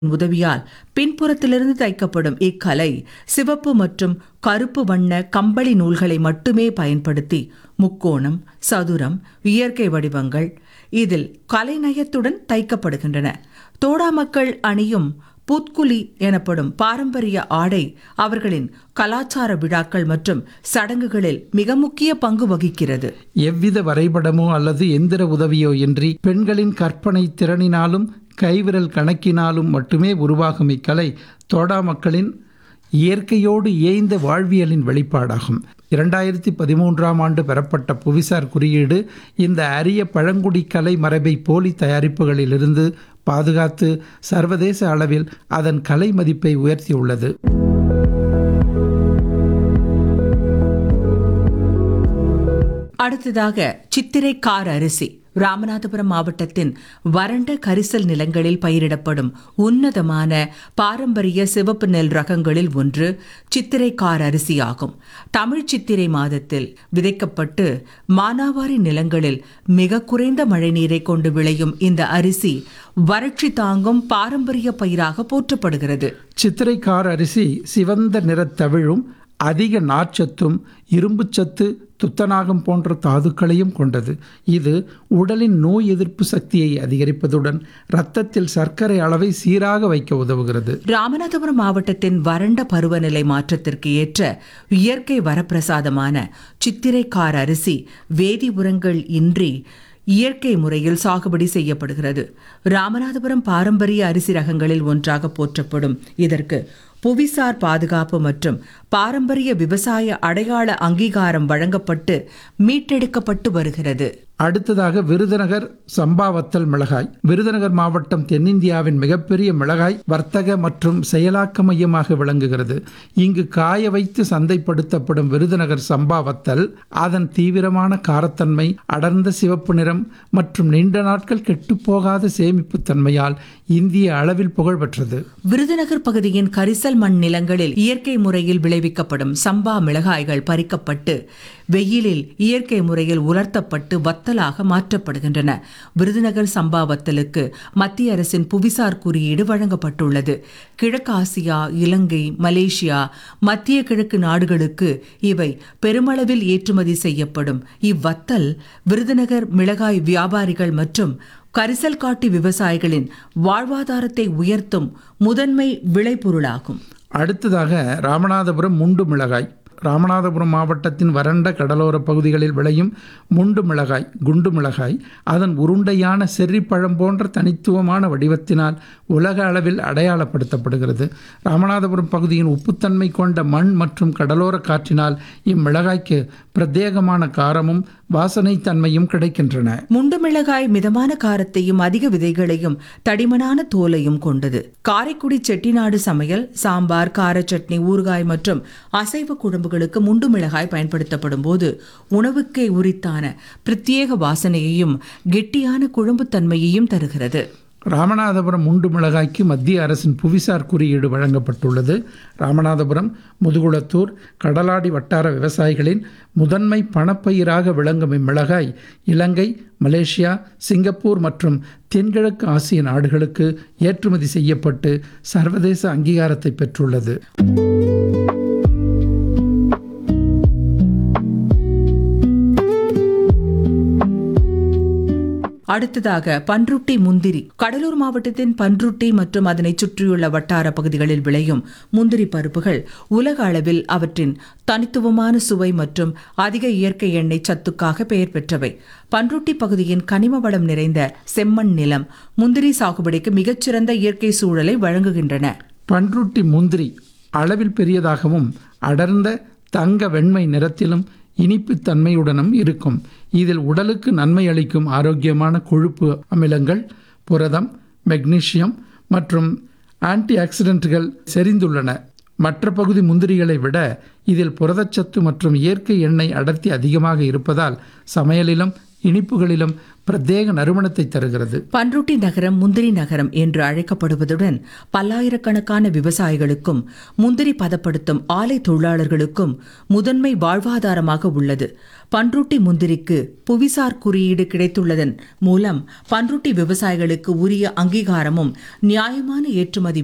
உதவியால் பின்புறத்திலிருந்து தைக்கப்படும் இக்கலை சிவப்பு மற்றும் கருப்பு வண்ண கம்பளி நூல்களை மட்டுமே பயன்படுத்தி முக்கோணம், சதுரம், இயற்கை வடிவங்கள் இதில் கலைநயத்துடன் தைக்கப்படுகின்றன. தோடா மக்கள் அணியும் பூத்குலி எனப்படும் பாரம்பரிய ஆடை அவர்களின் கலாச்சார விழாக்கள் மற்றும் சடங்குகளில் மிக முக்கிய பங்கு வகிக்கிறது. எவ்வித வரைபடமோ அல்லது எந்திர உதவியோ இன்றி பெண்களின் கற்பனை திறனினாலும் கைவிரல் கணக்கினாலும் மட்டுமே உருவாகும் இக்கலை தோடா மக்களின் இயற்கையோடு இயைந்த வாழ்வியலின் வெளிப்பாடாகும். 2013ஆம் ஆண்டு பெறப்பட்ட புவிசார் குறியீடு இந்த அரிய பழங்குடி கலை மரபை போலி தயாரிப்புகளிலிருந்து பாதுகாத்து சர்வதேச அளவில் அதன் கலை மதிப்பை உயர்த்தியுள்ளது. அடுத்ததாக சித்திரைக்கார் அரிசி. ராமநாதபுரம் மாவட்டத்தின் வறண்ட கரிசல் நிலங்களில் பயிரிடப்படும் உன்னதமான பாரம்பரிய சிவப்பு நெல் ரகங்களில் ஒன்று சித்திரைக்கார் அரிசி ஆகும். தமிழ் சித்திரை மாதத்தில் விதைக்கப்பட்டு மானாவாரி நிலங்களில் மிக குறைந்த மழைநீரை கொண்டு விளையும் இந்த அரிசி வறட்சி தாங்கும் பாரம்பரிய பயிராக போற்றப்படுகிறது. சித்திரைக்கார் அரிசி சிவந்த நிறத்தவிழும் அதிக நார்ச்சத்தும் இரும்புச்சத்து துத்தநாகம் போன்ற தாதுக்களையும் கொண்டது. இது உடலின் நோய் எதிர்ப்பு சக்தியை அதிகரிப்பதுடன் இரத்தத்தில் சர்க்கரை அளவை சீராக வைக்க உதவுகிறது. ராமநாதபுரம் மாவட்டத்தின் வறண்ட பருவநிலை மாற்றத்திற்கு ஏற்ற இயற்கை வரப்பிரசாதமான சித்திரைக்கார் அரிசி வேதி உரங்கள் இன்றி இயற்கை முறையில் சாகுபடி செய்யப்படுகிறது. ராமநாதபுரம் பாரம்பரிய அரிசி ரகங்களில் ஒன்றாக போற்றப்படும் இதற்கு புவிசார் பாதுகாப்பு மற்றும் பாரம்பரிய விவசாய அடையாள அங்கீகாரம் வழங்கப்பட்டு மீட்டெடுக்கப்பட்டு வருகிறது. அடுத்ததாக விருதுநகர் சம்பாவத்தல் மிளகாய். விருதுநகர் மாவட்டம் தென்னிந்தியாவின் மிகப்பெரிய மிளகாய் வர்த்தக மற்றும் செயலாக்க மையமாக விளங்குகிறது. இங்கு காய வைத்து சந்தைப்படுத்தப்படும் விருதுநகர் சம்பாவத்தல் அதன் தீவிரமான காரத்தன்மை, அடர்ந்த சிவப்பு நிறம் மற்றும் நீண்ட நாட்கள் கெட்டுப்போகாத சேமிப்பு தன்மையால் இந்திய அளவில் புகழ்பெற்றது. விருதுநகர் பகுதியின் கரிசல் மண் நிலங்களில் இயற்கை முறையில் விளைவிக்கப்படும் சம்பா மிளகாய்கள் பறிக்கப்பட்டு வெயிலில் இயற்கை முறையில் உலர்த்தப்பட்டு வத்தலாக மாற்றப்படுகின்றன. விருதுநகர் சம்பா வத்தலுக்கு மத்திய அரசின் புவிசார் குறியீடு வழங்கப்பட்டுள்ளது. கிழக்கு ஆசியா, இலங்கை, மலேசியா, மத்திய கிழக்கு நாடுகளுக்கு இவை பெருமளவில் ஏற்றுமதி செய்யப்படும். இவ்வத்தல் விருதுநகர் மிளகாய் வியாபாரிகள் மற்றும் கரிசல் காட்டி விவசாயிகளின் வாழ்வாதாரத்தை உயர்த்தும் முதன்மை விளைபொருளாகும். அடுத்ததாக ராமநாதபுரம் முண்டு மிளகாய். ராமநாதபுரம் மாவட்டத்தின் வறண்ட கடலோர பகுதிகளில் விளையும் முண்டு மிளகாய், குண்டு மிளகாய் அதன் உருண்டையான செர்ரிப்பழம் போன்ற தனித்துவமான வடிவத்தினால் உலக அளவில் அடையாளப்படுத்தப்படுகிறது. ராமநாதபுரம் பகுதியின் உப்புத்தன்மை கொண்ட மண் மற்றும் கடலோர காற்றினால் இம்மிளகாய்க்கு பிரத்யேகமான காரமும் வாசனை தன்மையும் கிடைக்கின்றன. முண்டு மிளகாய் மிதமான காரத்தையும் அதிக விதைகளையும் தடிமனான தோலையும் கொண்டது. காரைக்குடி செட்டிநாடு சமையல், சாம்பார், கார சட்னி, ஊறுகாய் மற்றும் அசைவ குழம்புகளுக்கு முண்டு மிளகாய் பயன்படுத்தப்படும் போது உணவுக்கே உரித்தான பிரத்யேக வாசனையையும் கெட்டியான குழம்பு தன்மையையும் தருகிறது. ராமநாதபுரம் முண்டு மிளகாய்க்கு மத்திய அரசின் புவிசார் குறியீடு வழங்கப்பட்டுள்ளது. ராமநாதபுரம், முதுகுளத்தூர், கடலாடி வட்டார விவசாயிகளின் முதன்மை பணப்பயிராக விளங்கும் இம்மிளகாய் இலங்கை, மலேசியா, சிங்கப்பூர் மற்றும் தென்கிழக்கு ஆசிய நாடுகளுக்கு ஏற்றுமதி செய்யப்பட்டு சர்வதேச அங்கீகாரத்தை பெற்றுள்ளது. அடுத்ததாக பன்ருட்டி முந்திரி. கடலூர் மாவட்டத்தின் பன்ருட்டி மற்றும் அதனை சுற்றியுள்ள வட்டார பகுதிகளில் விளையும் முந்திரி பருப்புகள் உலக அளவில் அவற்றின் தனித்துவமான சுவை மற்றும் அதிக இயற்கை எண்ணெய் சத்துக்காக பெயர் பெற்றவை. பன்ருட்டி பகுதியின் கனிம வளம் நிறைந்த செம்மண் நிலம் முந்திரி சாகுபடிக்கு மிகச்சிறந்த இயற்கை சூழலை வழங்குகின்றன. பன்ருட்டி முந்திரி அளவில் பெரியதாகவும் அடர்ந்த தங்க வெண்மை நிறத்திலும் இனிப்பு தன்மையுடனும் இருக்கும். இதில் உடலுக்கு நன்மை அளிக்கும் ஆரோக்கியமான கொழுப்பு அமிலங்கள், புரதம், மெக்னீசியம் மற்றும் ஆன்டி ஆக்சிடென்ட்கள் செறிந்துள்ளன. மற்ற பகுதி முந்திரிகளை விட இதில் புரதச்சத்து மற்றும் இயற்கை எண்ணெய் அடர்த்தி அதிகமாக இருப்பதால் சமையலிலும் இனிப்புகளிலும் பிரத்யேக நறுமணத்தை தருகிறது. பன்ருட்டி நகரம் முந்திரி நகரம் என்று அழைக்கப்படுவதுடன் பல்லாயிரக்கணக்கான விவசாயிகளுக்கும் முந்திரி பதப்படுத்தும் ஆலை தொழிலாளர்களுக்கும் முதன்மை வாழ்வாதாரமாக உள்ளது. பன்ருட்டி முந்திரிக்கு புவிசார் குறியீடு கிடைத்துள்ளதன் மூலம் பன்ருட்டி விவசாயிகளுக்கு உரிய அங்கீகாரமும் நியாயமான ஏற்றுமதி